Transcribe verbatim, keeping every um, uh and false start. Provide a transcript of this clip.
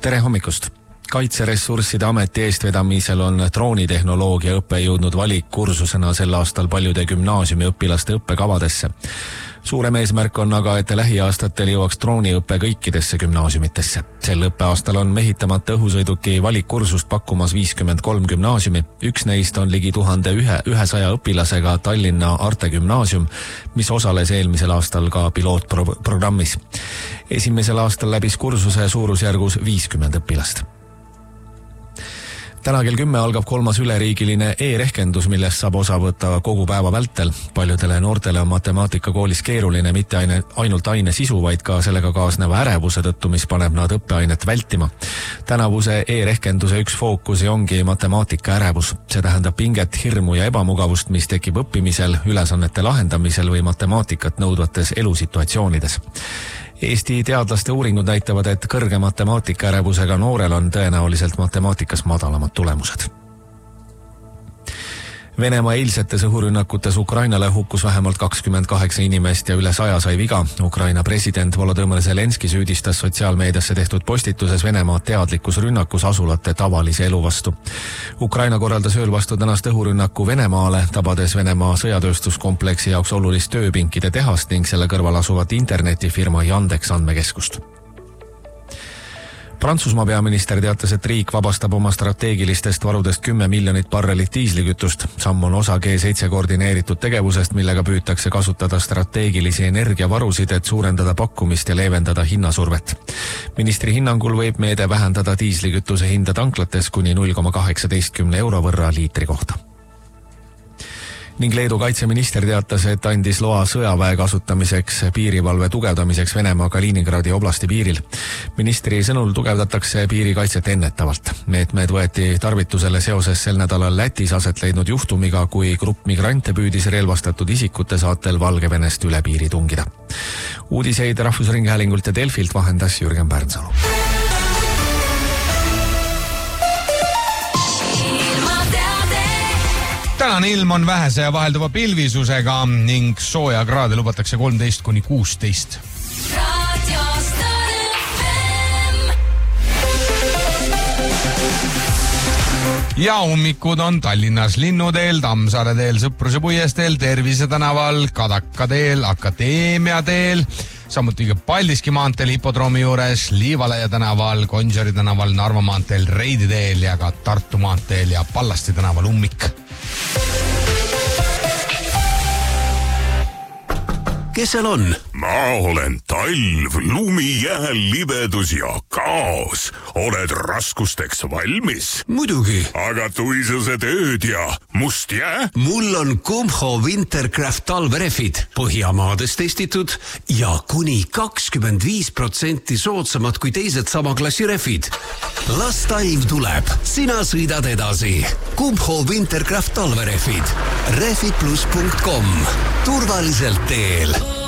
Tere hommikust! Kaitseressursside ameti eestvedamisel on droonitehnoloogia õpe jõudnud valikkursusena sel aastal paljude gümnaasiumi õpilaste õppekavadesse. Suurem eesmärk on aga, et lähiaastatel jõuaks drooniõppe kõikidesse gümnaasiumitesse. Sel õppeaastal on mehitamata õhusõiduki valikkursust pakkumas viiskümmend kolm gümnaasiumi. Üks neist on ligi tuhande ühesaja õpilasega Tallinna Arte gümnaasium, mis osales eelmisel aastal ka pilootprogrammis. Esimesel aastal läbis kursuse suurusjärgus viiskümmend õpilast. Täna kell kümme algab kolmas üleriigiline e-rehkendus, millest saab osa võtta kogu päeva vältel. Paljudele noortele on matemaatika koolis keeruline mitte aine, ainult aine sisu, vaid ka sellega kaasneva ärevuse tõttu, mis paneb nad õppeainet vältima. Tänavuse e-rehkenduse üks fookusi ongi matemaatika ärevus. See tähendab pinget, hirmu ja ebamugavust, mis tekib õppimisel, ülesannete lahendamisel või matemaatikat nõudvates elusituatsioonides. Eesti teadlaste uuringud näitavad, et kõrge matemaatika ärevusega noorel on tõenäoliselt matemaatikas madalamad tulemused. Venemaa eilsetes õhurünnakutes Ukrainale hukkus vähemalt kakskümmend kaheksa inimest ja üle saja sai viga. Ukraina president Volodõmõr Zelenski süüdistas sotsiaalmeediasse tehtud postituses Venemaa teadlikkus rünnakus asulate tavalise elu vastu. Ukraina korraldas ööl vastu tänast õhurünnaku Venemaale, tabades Venemaa sõjatööstuskompleksi jaoks olulist tööpinkide tehast ning selle kõrval asuvat internetifirma Yandex andmekeskust. Prantsusmaa peaminister teatas, et riik vabastab oma strateegilistest varudest kümme miljonit barrelit diislikütust. Samm on osa G seitse koordineeritud tegevusest, millega püütakse kasutada strateegilisi energiavarusid, et suurendada pakkumist ja leevendada hinnasurvet. Ministri hinnangul võib meede vähendada diislikütuse hinda tanklates kuni null koma kaheksateist euro võrra liitri kohta. Ning Leedu kaitseminister teatas, et andis loa sõjaväe kasutamiseks piirivalve tugevdamiseks Venemaa Kaliningradi oblasti piiril. Ministri sõnul tugevdatakse piirikaitset ennetavalt. Meetmed võeti tarvitusele seoses sel nädalal Lätis aset leidnud juhtumiga, kui grupp migrante püüdis relvastatud isikute saatel Valgevenest üle piiri tungida. Uudiseid Rahvusringhäälingult ja Delfilt vahendas Jürgen Pärnsalu. Tänane ilm on vähese ja vahelduva pilvisusega ning sooja kraade lubatakse kolmteist kuni kuusteist. Ja ummikud on Tallinnas Linnuteel, Tammsaare teel, Sõpruse puiesteel, Tervise tänaval, Kadaka teel, Akadeemia teel, samuti Paldiski maanteel, Hipodroomi juures, Liivalaia tänaval, Gonsiori tänaval, Narva maanteel, Reidi teel ja ka Tartu maanteel ja Pallasti tänaval ummik. Kes seal on? Ma olen talv, lumi, jääl, libedus ja kaos. Oled raskusteks valmis? Muidugi. Aga tuisused ööd ja must jää? Mul on Kumho Wintercraft talverefid. Põhjamaades testitud ja kuni kakskümmend viis protsenti soodsamad kui teised sama klassi refid. Las talv tuleb. Sina sõidad edasi. Kumho Wintercraft talverefid. refid plus punkt com. Turvaliselt teel.